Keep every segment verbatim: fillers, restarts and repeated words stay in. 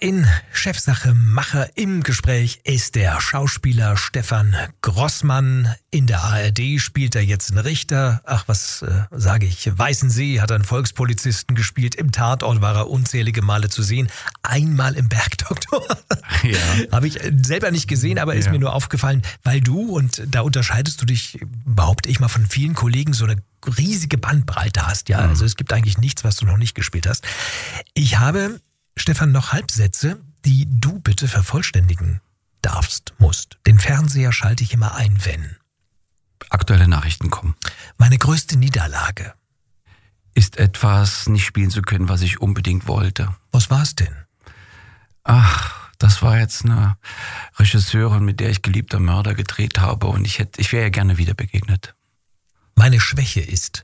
In Chefsache Macher im Gespräch ist der Schauspieler Stefan Grossmann. In der A R D spielt er jetzt einen Richter. Ach, was äh, sage ich? Weißensee hat einen Volkspolizisten gespielt. Im Tatort war er unzählige Male zu sehen. Einmal im Bergdoktor. Ja. Habe ich selber nicht gesehen, aber ist Ja. mir nur aufgefallen, weil du, und da unterscheidest du dich, behaupte ich mal, von vielen Kollegen, so eine riesige Bandbreite hast. Ja, Mhm. also es gibt eigentlich nichts, was du noch nicht gespielt hast. Ich habe, Stefan, noch Halbsätze, die du bitte vervollständigen darfst, musst. Den Fernseher schalte ich immer ein, wenn. Aktuelle Nachrichten kommen. Meine größte Niederlage. Ist etwas nicht spielen zu können, was ich unbedingt wollte. Was war es denn? Ach, das war jetzt eine Regisseurin, mit der ich Geliebter Mörder gedreht habe und ich hätte, ich wäre ihr gerne wieder begegnet. Meine Schwäche ist.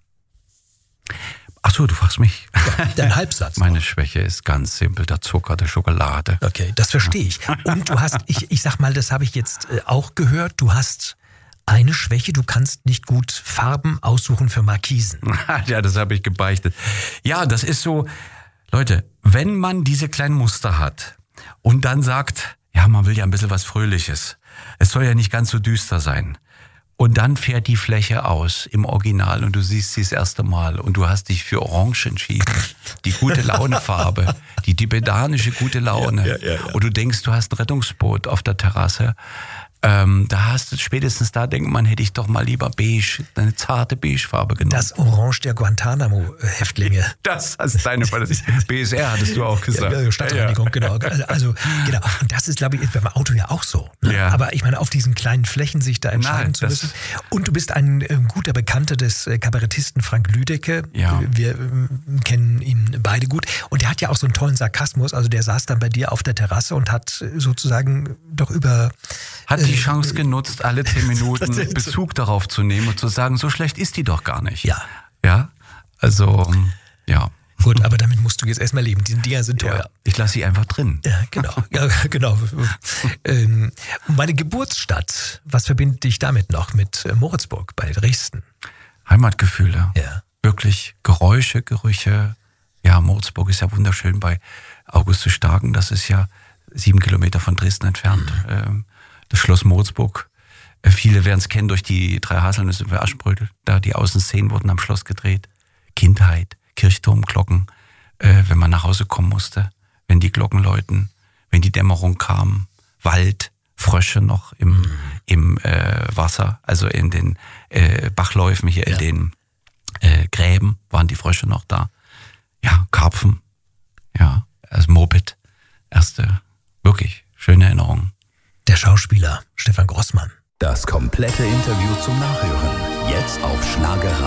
Ach so, du fragst mich. Ja, dein Halbsatz. Meine noch. Schwäche ist ganz simpel, der Zucker, der Schokolade. Okay, das verstehe ich. Und du hast, ich, ich sag mal, das habe ich jetzt äh, auch gehört, du hast eine Schwäche, du kannst nicht gut Farben aussuchen für Markisen. Ja, das habe ich gebeichtet. Ja, das ist so, Leute, wenn man diese kleinen Muster hat und dann sagt, ja, man will ja ein bisschen was Fröhliches. Es soll ja nicht ganz so düster sein. Und dann fährt die Fläche aus im Original und du siehst sie das erste Mal und du hast dich für Orange entschieden. Die gute Laune-Farbe, die tibedanische gute Laune. Ja, ja, ja, ja. Und du denkst, du hast ein Rettungsboot auf der Terrasse. Ähm, da hast du spätestens da denkt man, hätte ich doch mal lieber beige, eine zarte Beigefarbe genommen. Das Orange der Guantanamo-Häftlinge. Das ist deine B S R, hattest du auch gesagt. Ja, Stadtreinigung, genau. Also, genau. Und das ist, glaube ich, beim Auto ja auch so. Ne? Ja. Aber ich meine, auf diesen kleinen Flächen sich da entscheiden Nein, zu das- müssen. Und du bist ein äh, guter Bekannter des äh, Kabarettisten Frank Lüdecke. Ja. Wir äh, kennen ihn beide gut. Und der hat ja auch so einen tollen Sarkasmus. Also der saß dann bei dir auf der Terrasse und hat äh, sozusagen doch über... Hat die äh, Chance genutzt, alle zehn Minuten Das ist- Bezug darauf zu nehmen und zu sagen, so schlecht ist die doch gar nicht. Ja. Ja, also, ja. Gut, aber damit musst du jetzt erstmal leben. Die Dinger sind teuer. ja. Ich lasse sie einfach drin. Ja, genau. Ja, genau. ähm, meine Geburtsstadt, was verbindet dich damit noch? Mit äh, Moritzburg bei Dresden? Heimatgefühle. Ja. Wirklich Geräusche, Gerüche. Ja, Moritzburg ist ja wunderschön bei Augustus Starken. Das ist ja sieben Kilometer von Dresden entfernt. Ähm, Das Schloss Moritzburg. Äh, Viele werden es kennen durch die drei Haselnüsse für Aschenbrödel. Da die Außenszenen wurden am Schloss gedreht. Kindheit, Kirchturm, Glocken. Äh, wenn man nach Hause kommen musste, wenn die Glocken läuten, wenn die Dämmerung kam, Wald, Frösche noch im, Mhm. im äh, Wasser, also in den äh, Bachläufen hier, Ja. in den äh, Gräben waren die Frösche noch da. Ja, Karpfen, ja, also Moped, erste, wirklich schöne Erinnerungen. Der Schauspieler Stefan Grossmann. Das komplette Interview zum Nachhören. Jetzt auf Schlager